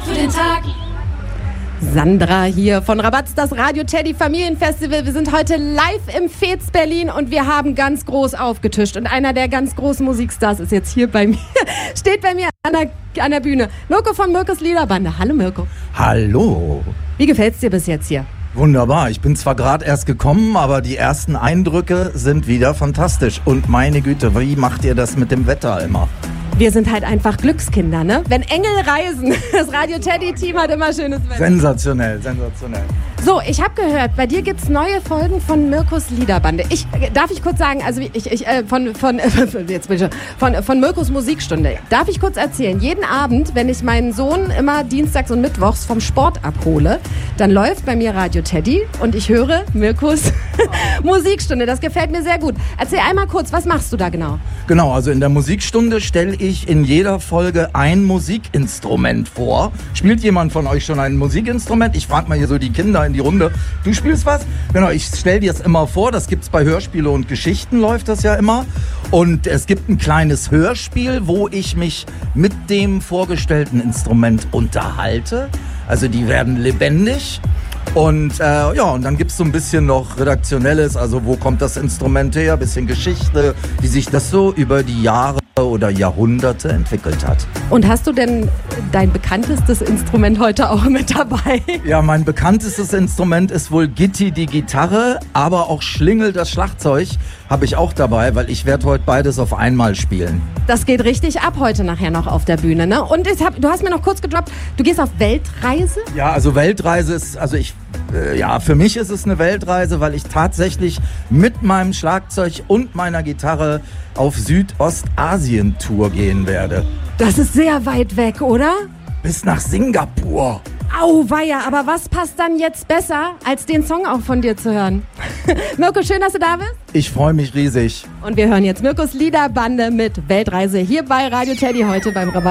für den Tag. Sandra hier von Rabatz, das Radio Teddy Familienfestival. Wir sind heute live im Fez Berlin und wir haben ganz groß aufgetischt. Und einer der ganz großen Musikstars ist jetzt hier bei mir, steht bei mir an der Bühne. Mirko von Mirkos Liederbande. Hallo Mirko. Hallo. Wie gefällt's dir bis jetzt hier? Wunderbar. Ich bin zwar gerade erst gekommen, aber die ersten Eindrücke sind wieder fantastisch. Und meine Güte, wie macht ihr das mit dem Wetter immer? Wir sind halt einfach Glückskinder, ne? Wenn Engel reisen, das Radio Teddy-Team hat immer schönes Wetter. Sensationell, sensationell. So, ich habe gehört, bei dir gibt's neue Folgen von Mirkos Liederbande. Darf ich kurz sagen, also von Mirkos Musikstunde. Darf ich kurz erzählen? Jeden Abend, wenn ich meinen Sohn immer dienstags und mittwochs vom Sport abhole, dann läuft bei mir Radio Teddy und ich höre Mirkos Musikstunde. Das gefällt mir sehr gut. Erzähl einmal kurz, was machst du da genau? Genau, also in der Musikstunde stelle ich in jeder Folge ein Musikinstrument vor. Spielt jemand von euch schon ein Musikinstrument? Ich frage mal hier so die Kinder in die Runde. Du spielst was? Genau, ich stelle dir das immer vor. Das gibt's bei Hörspiele und Geschichten, läuft das ja immer. Und es gibt ein kleines Hörspiel, wo ich mich mit dem vorgestellten Instrument unterhalte. Also die werden lebendig. Und und dann gibt's so ein bisschen noch Redaktionelles, also wo kommt das Instrument her, ein bisschen Geschichte, wie sich das so über die Jahre oder Jahrhunderte entwickelt hat. Und hast du denn dein bekanntestes Instrument heute auch mit dabei? Ja, mein bekanntestes Instrument ist wohl Gitti, die Gitarre, aber auch Schlingel, das Schlagzeug, habe ich auch dabei, weil ich werde heute beides auf einmal spielen. Das geht richtig ab heute nachher noch auf der Bühne, ne? Und du hast mir noch kurz gedroppt, du gehst auf Weltreise? Ja, also Weltreise ist, für mich ist es eine Weltreise, weil ich tatsächlich mit meinem Schlagzeug und meiner Gitarre auf Südostasien-Tour gehen werde. Das ist sehr weit weg, oder? Bis nach Singapur. Auweia, aber was passt dann jetzt besser, als den Song auch von dir zu hören? Mirko, schön, dass du da bist. Ich freue mich riesig. Und wir hören jetzt Mirkos Liederbande mit Weltreise hier bei Radio Teddy heute beim Rabatz.